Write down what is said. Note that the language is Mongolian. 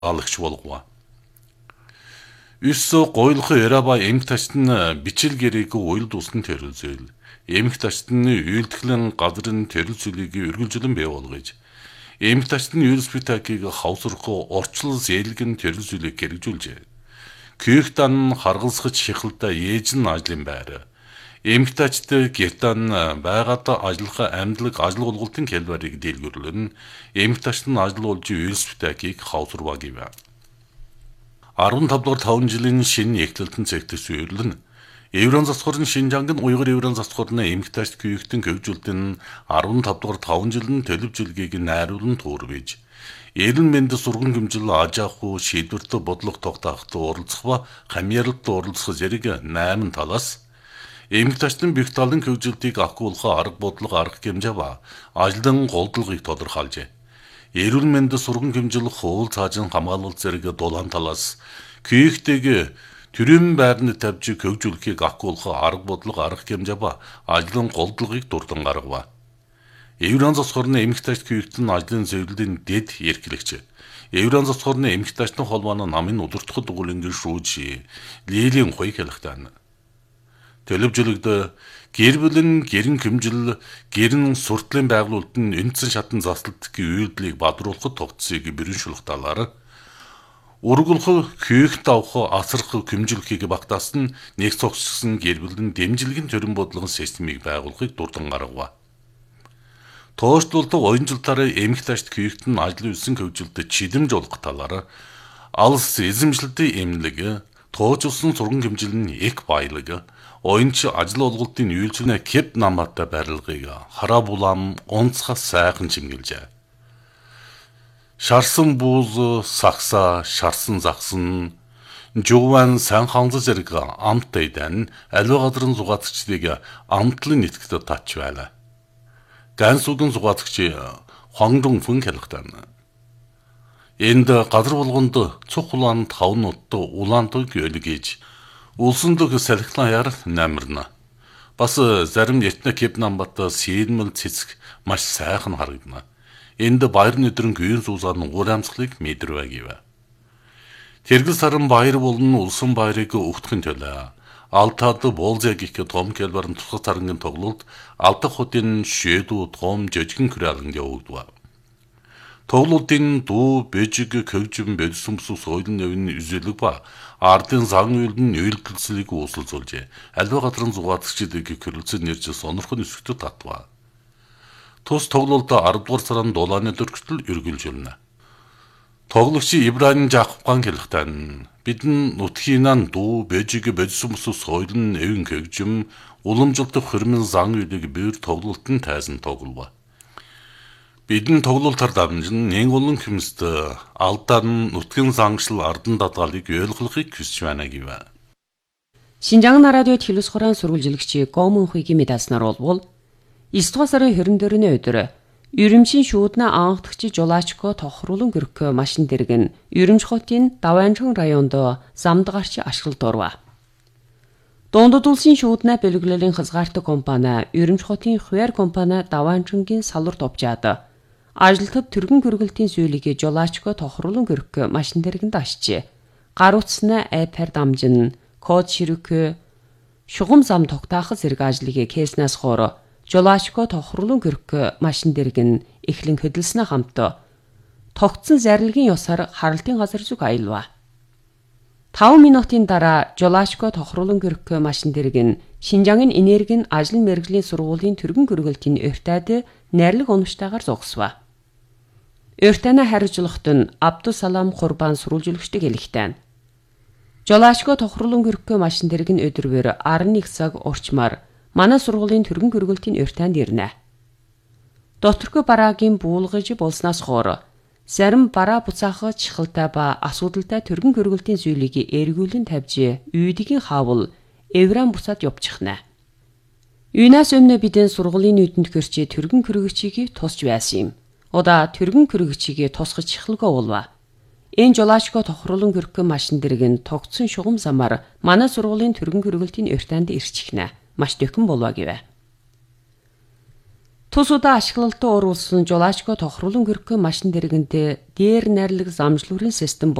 алагч болгоо. Үс гойлох яраба эмх ташны бичил гэрээг уйлд усны төрөлзөл. Эмх ташны үйлдэлэн газрын төрөлзөлийг үргэлжлэн бий болгож. Эмх ташны юрспитакийг хавсрах орчлол зээлгэн төрөлзөлийг хэрэгжүүлжээ. Күйхтан харгалсгаж шихалтай ээж нь ажлын байр. Эмх ташд гертан байгаад ажиллах амьдлаг ажил голголтын хэлбэрийг дэлгүрлэн эмх ташны ажил болж юрспитакийг хавсрваа гэв. 15 дугаар 5 жилийн шинэ эхлэлтэн цэгтс үерлэн Еврон засхорын Шинжангын уйгыр еврон засхорны эмх ташд күйхтэн көвжүүлтэн 15 дугаар 5 жилийн төлөвжилгийг найруулан туурвэж эрен мэнд сурган хэмжил ажааху шийдвэрт бодлого тогтооход оролцох ба хамьярлалд оролцох зэрэг 8 талаас эмх ташдын бэх талын көвжилтийг ахгуулах арга бодлого арга хэмжээ ба ажлын голдлогыг тодорхойлжээ. Эрүүл мэнд сурган хэмжил хуул цаажин хамгаалалт зэрэг дулаан талаас күйхтэйг төрийн байрны тавьж көвжүүлэхийг ахгуулах арга бодлого арга хэмжээ ба ажлын голдлогыг дурдан гаргав. Еврон засхорны эмх ташд күйхтэн ажлын зөвлөлийн дэд эрхлэгч. Еврон засхорны эмх ташдын холбооны намын удирдах дугуулингийн шүүж Лилийн хой хэлэхтэн. Төлөвжөлөгд гэр бүлийн гэрэн хэмжил гэрэн суртлын байгуулалт нь үндсэн шатан заслалтгийн үйлдэлийг бадруулахад тогтсыг бүрэн шулхталаар ургуулах күйх давх асрах хэмжилхийг багтаасан нэг цогцсон гэр бүлийн дэмжлэгийн төрийн бодлогын системийг байгуулахыг дурдан гаргав. Тоошлуулт оюунжилтаараа эмх ташд күйхтэн ажлын үсэн хөгжилтэд чидэмж олох талаар алс эзэмшлэлтийн эмнэлэг тоожулсан сурган хэмжилний эк баялаг оюунч ажил олголтын үйлчлэнэ кеп намаатай барилгыг хараа булаам онцгой сайхан чимгэлжээ. Шарсан бууз сакса шарсан загсан жууван сан ханза зэрэг амттай дан аливаа газрын зугаацчдыг амтлын нэтгэд татч байлаа. Гансуудын зугаацч хонгдон фүн хэлэхтэн. Энд газар болгонд цух улаанд хавнууд улаантыг өлгөж улсандаг салхилан яар намирна. Бас зарим ятна кеп намбат сэрмэл цэцэг маш сайхан харагдана. Энд баяр өдрөн гүйн суусан урамсгалыг мэдрвэ гэв. Тэргэл саран баяр болон улсын баярыг өгтгөн төлөө. Алтаад болзэг их том келбарын тусгай царангийн тоглолт алдах хотын шэдүү том жижигэн хүрээлэн явагдав. Тоглолтын дуу бэжиг көвжим бэлсүмсү соёлын өвн үзэлэг ба ардын зан үйлдэн үйлдэлцлийг үүсэлзүүлжээ. Аливаа газрын зугаацчдыг хөрөлцөн нэрж сонирхон өсгөдөд татва. Тус тоглолт 10 дугаар сарын дулааны дөрөвтөл үргэлжилнэ. Тоглогч Ибрахим Жакупхан хэлэхтэн бидэн нутгийнан дуу бэжиг бэлсүмсү соёлын өвн көвжим уламжлалт хөрмөн зан үйлийг бээр тоглолтын тайзан тоглов. Бидэн тоглолтоор дамжин нэг олон хүмст алдаан нутгийн зангшил ардан дадгалыг ойлгохыг хүсэж байна гэв. Шинжаан радио телевизхорон сурвалжилагч Гомон хуйгийн медалснаар болвол 9 дугаар сарын 22-ны өдөр Үрэмчийн шүүднэ анхдагч Жулаачко тохруулан гөрөх машин дэргэн Үрэмч хотын Даваанчхан районд замдгарч ашиглалт орва. Дундад улсын шүүднэ бэлгэлэлийн хязгаартай компани Үрэмч хотын хуваар компани Даваанчхангийн салварт овчаад ажилтнад түргэн хөргөлтийн зүйлийг Жулаачко тохруулан гөрөх машин дэргэнд ашиж гар утасны iPad дамжин код ширүүх шугам зам тогтоох зэрэг ажлыг кейснээс хоор Жулаачко тохруулан гөрөх машин дэргэн эхлэн хөдөлснө хамт тогтсон зарилгын ёсоор харалтын газар зүг аялва. 5 минутын дараа Жулаачко тохруулан гөрөх машин дэргэн Шинжаангийн энергийн ажлын мэргэжлийн сургуулийн түргэн хөргөлтийн өртөөд найрлаг унагчтайгаар зогсов. Өртөөний хариуцлагт нь Абдусалам Курбан сурвалжлагчдыг хэлэхтэн. Жулаачко тохруулан гөрөх машин дэргэн өдрөөр 11 цаг урчмаар манай сургуулийн түргэн хөргөлтийн өртөөнд ирнэ. Доторх бараагийн буулгаж болсноос хойш зарим бараа буцаах чихэлтэй ба асуудалтай түргэн хөргөлтийн зүйлийг эргүүлэн тавьж үйдгийн хаавал эвран буцаад явчихна. Юунаас өмнө бидэн сургуулийн үйдэнд хөрчи түргэн хөргөгчийг тусч байсан юм. Удаа түргэн хөргөгчийг тусгаж чихэлгөө болва. Энэ Жулаачко тохруулан гөрөх машин дэргэн тогтсон шугам замаар манай сургуулийн түргэн хөргөлтийн өртөөнд ирчихнэ. Маш төхөн болоо гэв. Тус удаа ашиглалтад оруулсан жолаачгүй тохируулан хөргөх машин дэргэнд дээр найрлаг замжлуурын систем